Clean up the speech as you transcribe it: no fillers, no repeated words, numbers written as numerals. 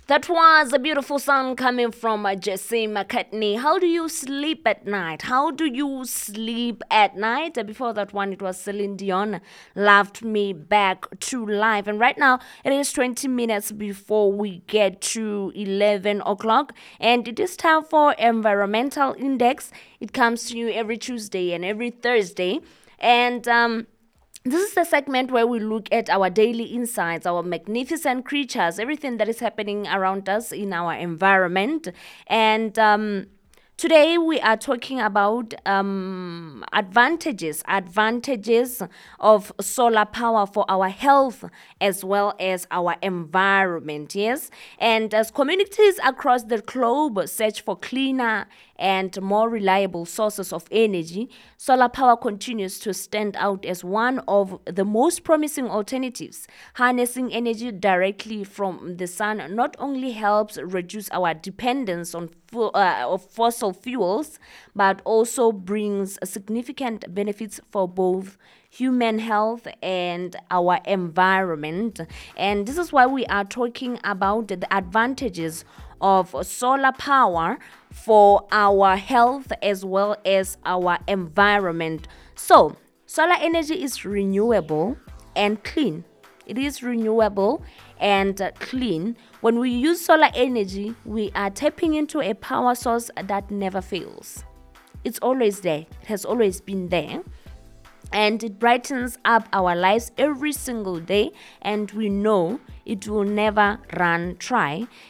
That was a beautiful song coming from Jesse McCartney. How do you sleep at night? How do you sleep at night? Before that one, it was Celine Dion, Loved Me Back to Life. And right now, it is 20 minutes before we get to 11 o'clock. And it is time for Environmental Index. It comes to you every Tuesday and every Thursday. And this is the segment where we look at our daily insights, our magnificent creatures, everything that is happening around us in our environment. And today we are talking about advantages of solar power for our health as well as our environment. Yes, and as communities across the globe search for cleaner and more reliable sources of energy, solar power continues to stand out as one of the most promising alternatives. Harnessing energy directly from the sun not only helps reduce our dependence on of fossil fuels, but also brings significant benefits for both human health and our environment. And this is why we are talking about the advantages of solar power for our health as well as our environment. So, solar energy is renewable and clean. It is renewable and clean. When we use solar energy, we are tapping into a power source that never fails. It's always there, it has always been there, and it brightens up our lives every single day, and we know it will never run dry.